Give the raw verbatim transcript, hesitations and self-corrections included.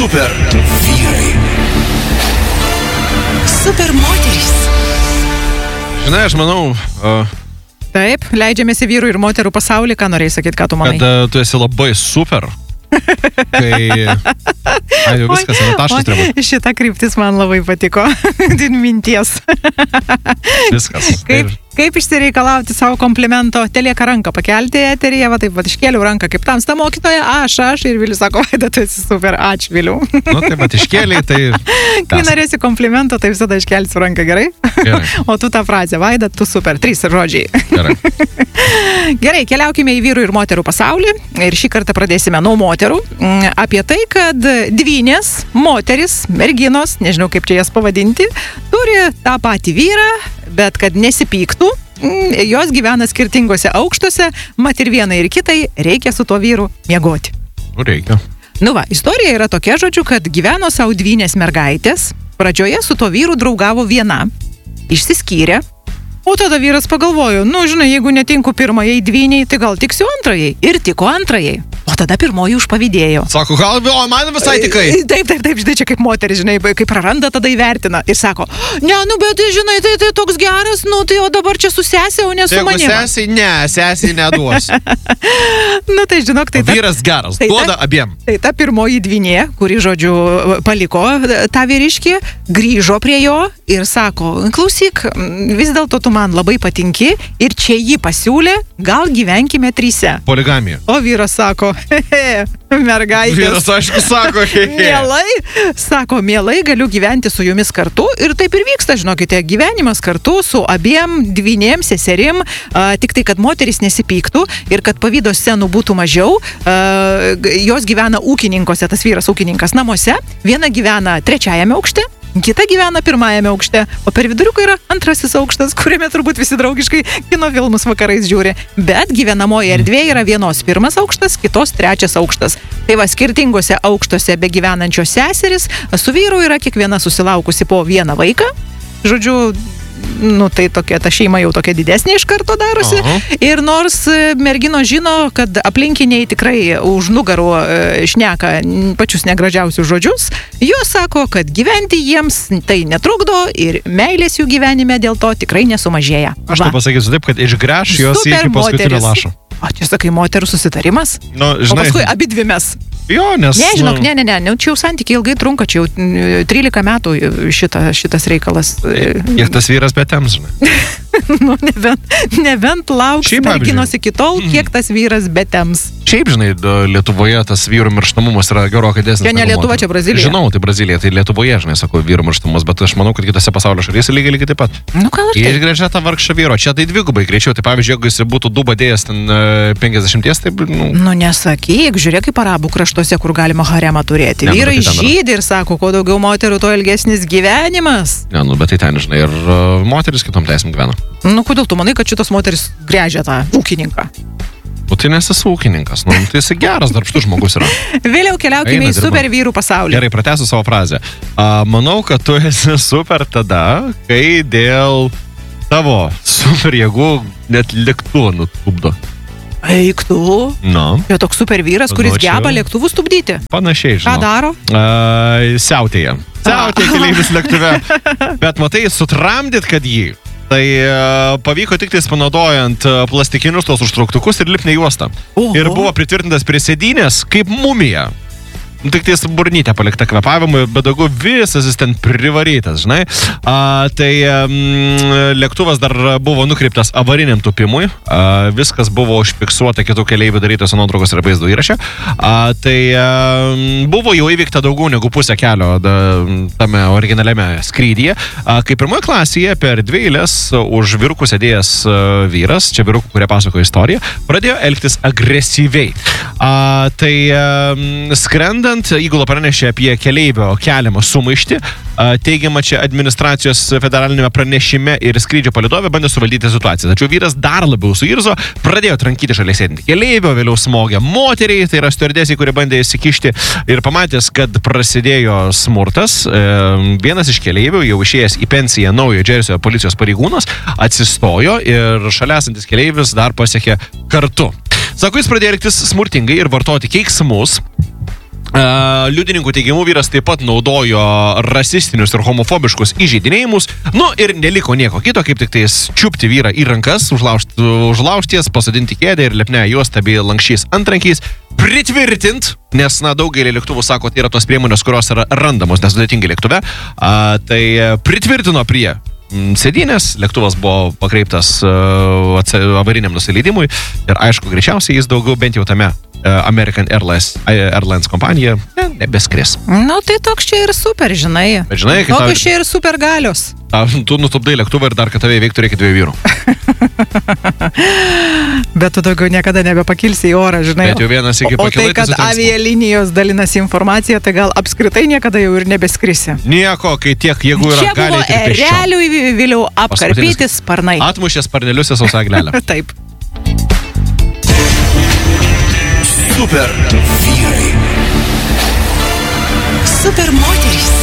Super vyrai. Super moterys. Žinai, aš manau... Uh, Taip, leidžiamės į vyrų ir moterų pasaulį. Ką norėjai sakyti, ką tu manai? Kad uh, tu esi labai super. Kai... Ai, jau viskas, ant taškas treba. Šita kryptis man labai patiko. Minties. Viskas. Kaip, kaip išsireikalauti savo komplimento? Telieka ranką pakelti eteryje, va taip, va iškėliau ranką kaip tamsta mokytoja, aš, aš, ir Vilius sako, Vaida, tu esi super, ačiū, Viliu. Nu, taip pat iškėliai, tai... Kai norėsi komplimento, tai visada iškelsiu ranką, gerai? Gerai. O tu tą frazę, Vaida, tu super, trys žodžiai. Gerai. Gerai, keliaukime į vyrų ir moterų pasaulį. Ir šį kartą pradėsime nuo moterų. Apie tai, kad dvynės, moteris, merginos, nežinau kaip čia jas pavadinti, turi tą patį vyrą, bet kad nesipyktų, jos gyvena skirtingose aukštuose, mat ir vienai ir kitai reikia su tuo vyru miegoti. Nu, reikia. Nu va, istorija yra tokia, žodžiu, kad gyveno sau dvynės mergaitės, pradžioje su tuo vyru draugavo viena, išsiskyrė, o tada vyras pagalvojo, nu, žinai, jeigu netinku pirmajai dvyniai, tai gal tiksiu antrajai. Ir tiko antrajai. O tada pirmoji užpavydėjo. Sako, gal, o man visai tikai. Taip, taip, taip, žinai, čia kaip moteris, žinai, kai praranda, tada įvertina. Ir sako, ne, nu, bet, žinai, tai, tai toks geras, nu, tai o dabar čia su sesė, o ne su manimi. Jeigu sesė, ne, sesė neduos. Nu, tai žinok, tai... O vyras geras, tai duoda ta, abiem. Tai ta pirmoji dvynė, kuri, žodžiu, paliko tą vyriškį, grįžo prie jo ir sako, klausyk, vis dėlto tu man labai patinki ir čia jį pasiūlė, gal gyvenkime tryse. Poligamija. O vyras sako, hehe, mergaitės. Vyras, aišku, sako, hehe. Mielai, sako, mielai galiu gyventi su jumis kartu ir taip ir vyksta, žinokite, gyvenimas kartu su abiem dvynėm, seserim, a, tik tai, kad moteris nesipyktų ir kad pavydo scenų būtų mažiau. A, jos gyvena ūkininkose, tas vyras ūkininkas namuose, viena gyvena trečiajame aukšte, kita gyvena pirmajame aukšte, o per viduriuką yra antrasis aukštas, kuriame turbūt visi draugiškai kino filmus vakarais žiūri. Bet gyvenamoji erdvė yra vienos pirmas aukštas, kitos trečias aukštas. Tai va, skirtingose aukštuose be gyvenančios seseris, su vyru yra kiekviena susilaukusi po vieną vaiką. Žodžiu, nu tai tokia, ta šeima jau tokia didesnė iš karto darosi. Aha. Ir nors merginos žino, kad aplinkiniai tikrai už nugarų šneka pačius negražiausius žodžius, jos sako, kad gyventi jiems tai netrukdo ir meilės jų gyvenime dėl to tikrai nesumažėja. Aš tai pasakysiu taip, kad išgręš jos iki paskutinio lašo. O čia sakai, moterų susitarimas? Nu, žinai, o paskui abi dvi mes. Jo, nes... Ne, žinok, ne, ne, ne, čia jau santykiai ilgai trunka, čia jau trylika metų šita, šitas reikalas. Ir tas vyras betems, žinai. Nu, nebent, nebent lauks merginos iki tol, kiek tas vyras betems. Šiaip, žinai, Lietuvoje tas vyrų mirštamumas yra gerokai didesnis. Čia ne Lietuva, čia Brazilija. Žinau, tai Brazilija, tai Lietuvoje, žinai, sako, vyrų mirštamumas, bet aš manau, kad kitose pasaulio šalyse lygiai lygiai taip pat. Nu, gal ir taip. Išgręžia tą vargšą vyro, čia tai dvigubai greičiau. Tai pavyzdžiui, jeigu jis būtų du badėjęs ten penkiasdešimties, tai... Nu, nu nesakyk, žiūrėk kaip arabų kraštuose, kur galima haremą turėti. Ne, vyrai nu, žydi ir sako, kuo daugiau moterų, tuo ilgesnis gyvenimas. Ne, nu, bet tai ten, žinai, ir uh, moteris kitom teisėm gyvena. Nu, kodėl tu manai, kad šitos moteris gręžia tą ūkininką? O tai nesi ūkininkas, nu, tai esi geras, darbštus žmogus yra. Vėliau keliaukime Eina, į super vyrų pasaulį. Gerai, pratęsiu savo frazę. A, manau, kad tu esi super tada, kai dėl tavo super jėgų net lėktuvą nutupdo. Eik tu? Nu. Jo toks super vyras, kuris Nuočiau. geba lėktuvus tupdyti. Panašiai, žinau. Ką daro? A, siautėja. Siautėja keleivis lėktuve. Bet matai, sutramdyt, kad jį. Tai uh, pavyko tik tais panaudojant uh, plastikinius tos užtrauktukus ir lipnę juostą. Oho. Ir buvo pritvirtintas prie sėdynės kaip mumija. Tik tais burnytė palikta kvėpavimui, bet daugiau visas jis ten privarytas, žinai. A, tai um, lėktuvas dar buvo nukreiptas avariniam tupimui. A, viskas buvo užfiksuota kitų keleivių darytose nuotraukos ir vaizdo įraše. A, tai um, buvo jau įvykta daugiau negu pusę kelio da, tame originaliame skrydyje. A, kai pirmoje klasėje per dvi eilės už vyrukų sėdėjęs uh, vyras, čia vyrukų, kurie pasako istoriją, pradėjo elgtis agresyviai. A, tai um, skrenda įgula pranešė apie keleivio keliamą sumaištį. Teigiama čia administracijos federalinėme pranešime ir skrydžio palydovė bandė suvaldyti situaciją. Tačiau vyras dar labiau suirzo, pradėjo trankyti šalia sėdintį keleivio, vėliau smogė moteriai, tai yra stiuardesei, kuri bandė įsikišti ir pamatęs, kad prasidėjo smurtas, vienas iš keleivių, jau išėjęs į pensiją naujo Džersio policijos pareigūnas, atsistojo ir šalia esantis keleivis dar pasiekė kartu. Sako, jis pradėjo elgtis smurtingai ir vartoti keiksmus. Uh, liudininkų teigiamų vyras taip pat naudojo rasistinius ir homofobiškus įžeidinėjimus, nu ir neliko nieko kito, kaip tik tais čiupti vyrą į rankas, užlaužt, užlaužties, pasodinti kėdę ir lepne juostą bei lankščiais antrankiais, pritvirtint, nes, na, daugelį lėktuvų, sako, tai yra tos priemonės, kurios yra randamos nesudėtingai lėktuve, uh, tai pritvirtino prie sėdynės, lėktuvas buvo pakreiptas uh, avariniam nusileidimui ir, aišku, greičiausiai jis daugiau bent jau tame American Airlines, Airlines kompanija ne, nebeskris. Nu, tai toks čia ir super, žinai. Bet žinai, kai tokios čia ir super galios. Ta, tu nutupdai lėktuvą ir dar, kad tave įveiktų, reikia dviejų vyrų. Bet tu daugiau niekada nebepakilsi į orą, žinai. Bet jau vienas iki pakilai. O tai, kad avialinijos dalinasi informaciją, tai gal apskritai niekada jau ir nebeskrisi. Nieko, kai tiek jėgų yra, gali tik pėsčiau. Čia buvo erelių vėliau apkarpyti sparnai. Atmušė sparnelius į sausą eglelę. Taip. Super vyrai. Super moterys.